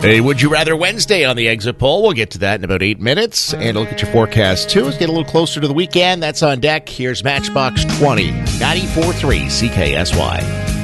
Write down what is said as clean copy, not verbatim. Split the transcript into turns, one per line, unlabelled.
Hey, Would You Rather Wednesday on the exit poll. We'll get to that in about 8 minutes. And look at your forecast, too. Let's get a little closer to the weekend. That's on deck. Here's Matchbox 20, 94.3 CKSY.